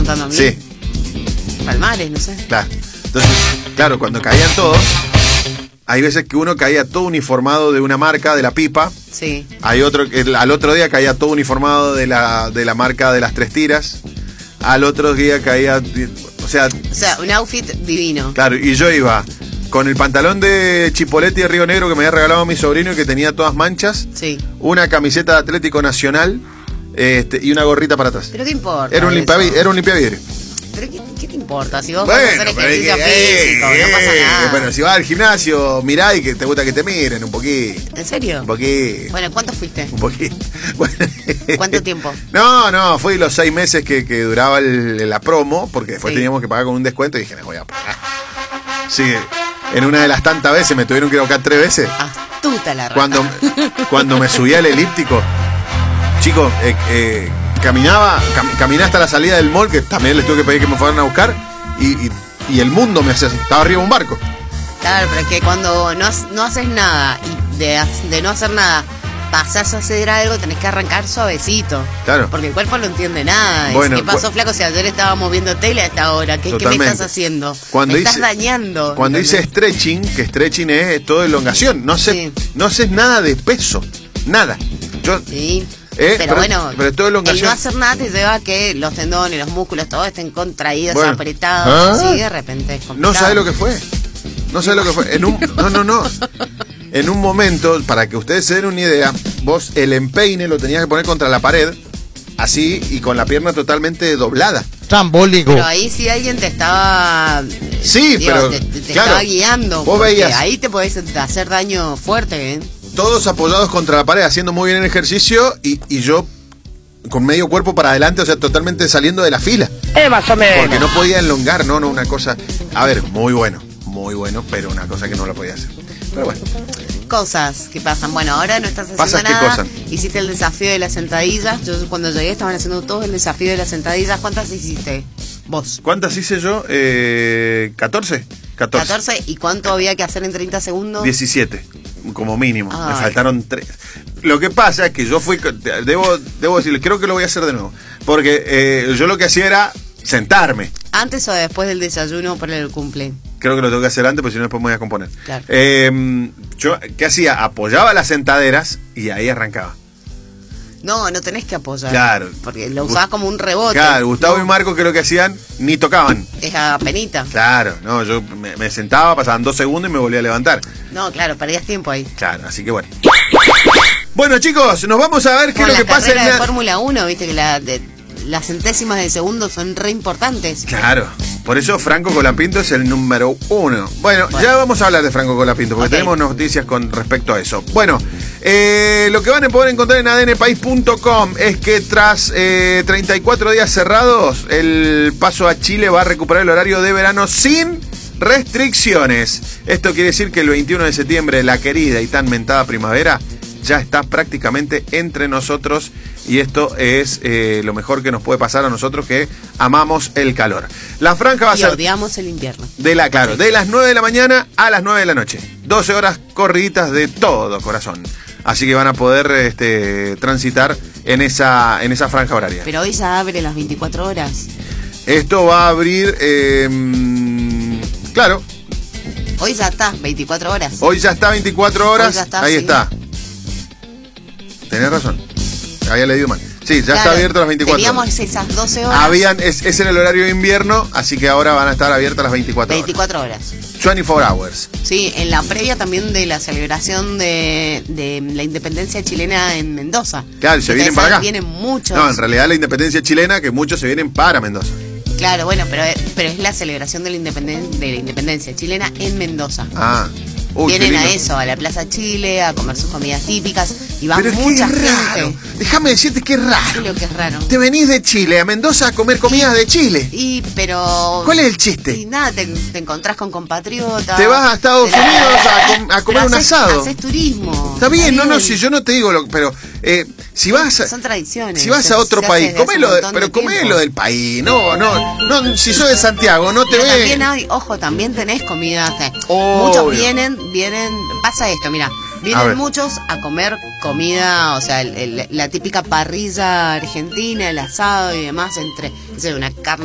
preguntando a mí? Sí. Palmares, no sé. Claro. Entonces, claro, cuando caían todos, hay veces que uno caía todo uniformado de una marca, de la pipa. Sí. Hay otro que al otro día caía todo uniformado de la marca de las 3 tiras. Al otro día caía, o sea, un outfit divino. claro, y yo iba con el pantalón de Chipoleti de Río Negro que me había regalado mi sobrino y que tenía todas manchas. Sí. Una camiseta de Atlético Nacional y una gorrita para atrás. ¿Pero qué importa? Era un limpiavidrio. ¿Pero qué te importa? Si vos vas a hacer ejercicio físico, no pasa nada. Bueno, si vas al gimnasio, mirá y que te gusta que te miren un poquito. ¿En serio? Un poquito. Bueno, ¿cuánto fuiste? Un poquito. Bueno, ¿Cuánto tiempo? No, fui los 6 meses que duraba la promo, porque después teníamos que pagar con un descuento y dije, no voy a pagar. Sí, en una de las tantas veces me tuvieron que ir a buscar 3 veces. Astuta la rata. Cuando me subí al elíptico, chicos, caminé hasta la salida del mall, que también les tuve que pedir que me fueran a buscar, y el mundo me hacía, estaba arriba de un barco. Claro, pero es que cuando no haces nada y de no hacer nada pasás a hacer algo, tenés que arrancar suavecito. Claro. Porque el cuerpo no entiende nada. Bueno, ¿qué pasó, flaco? Si ayer estábamos viendo tele a esta hora, ¿qué me estás haciendo? Me estás dañando. Cuando hice stretching, que stretching es todo elongación, no haces nada de peso, nada. Sí. Pero bueno, pero todo elongación. El no hacer nada te lleva a que los tendones, los músculos, todos estén contraídos, apretados. Sí, de repente es complicado. No sabes lo que fue. No sabes lo que fue. No. En un momento, para que ustedes se den una idea, vos el empeine lo tenías que poner contra la pared, así, y con la pierna totalmente doblada. Trambólico. Pero ahí sí alguien te estaba... Sí, pero te claro, estaba guiando. Vos veías... Ahí te podés hacer daño fuerte, ¿eh? Todos apoyados contra la pared, haciendo muy bien el ejercicio, y yo con medio cuerpo para adelante, o sea, totalmente saliendo de la fila. Más o menos. Porque no podía elongar, no, una cosa... A ver, muy bueno, pero una cosa que no la podía hacer. Pero bueno. Cosas que pasan. Bueno, ahora no estás haciendo nada. Hiciste el desafío de las sentadillas. Yo cuando llegué estaban haciendo todos el desafío de las sentadillas. ¿Cuántas hiciste vos? ¿Cuántas hice yo? 14. 14. ¿Y cuánto había que hacer en 30 segundos? 17, como mínimo. Ay. Me faltaron 3. Lo que pasa es que yo fui... Debo decirle, creo que lo voy a hacer de nuevo. Porque yo lo que hacía era sentarme. ¿Antes o después del desayuno para el cumple? Creo que lo tengo que hacer antes, porque si no después me voy a componer. Claro. Yo, ¿qué hacía? Apoyaba las sentaderas y ahí arrancaba. No tenés que apoyar. Claro. Porque lo usabas como un rebote. Claro, Gustavo y Marco, que lo que hacían, ni tocaban. Es apenita. Claro, no, yo me sentaba, pasaban 2 segundos y me volvía a levantar. No, claro, perdías tiempo ahí. Claro, así que bueno. Bueno, chicos, nos vamos a ver qué es lo que pasa en la de Fórmula 1, viste que las centésimas de segundo son re importantes. Claro, por eso Franco Colapinto es el número 1. Bueno, ya vamos a hablar de Franco Colapinto, porque tenemos noticias con respecto a eso. Bueno, lo que van a poder encontrar en adnpaís.com es que tras 34 días cerrados, el paso a Chile va a recuperar el horario de verano sin restricciones. Esto quiere decir que el 21 de septiembre, la querida y tan mentada primavera ya está prácticamente entre nosotros, y esto es lo mejor que nos puede pasar a nosotros que amamos el calor. La franja va a ser... odiamos el invierno. de las 9 de la mañana a las 9 de la noche. 12 horas corriditas de todo corazón. Así que van a poder transitar en esa franja horaria. Pero hoy ya abre las 24 horas. Esto va a abrir... claro. Hoy ya está, 24 horas. Hoy ya está 24 horas. Ya está, ahí sí. está. Tenés razón. Había leído mal. Sí, ya está abierto las 24 teníamos horas. esas 12 horas. Es en el horario de invierno, así que ahora van a estar abiertas las 24 horas. 24 horas. 24 hours. Sí, en la previa también de la celebración de la independencia chilena en Mendoza. Claro, se vienen para acá. Vienen muchos. No, en realidad la independencia chilena, que muchos se vienen para Mendoza. Claro, bueno, pero es la celebración de la independencia chilena en Mendoza. Ah. Vienen a eso, a la Plaza Chile, a comer sus comidas típicas, y van mucha gente. Déjame decirte que es raro. Creo que es raro. Te venís de Chile a Mendoza a comer comidas de Chile. Pero... ¿Cuál es el chiste? Y nada, te encontrás con compatriotas. Te vas a Estados Unidos a comer un asado. Haces turismo. Está bien, no, si yo no te digo, pero si vas... Son tradiciones. Si vas a otro país, comelo del país. No, si sos de Santiago, no te ves. También también tenés comida. Muchos vienen, pasa esto, mira, vienen muchos a comer comida, o sea, la típica parrilla argentina, el asado y demás, una carne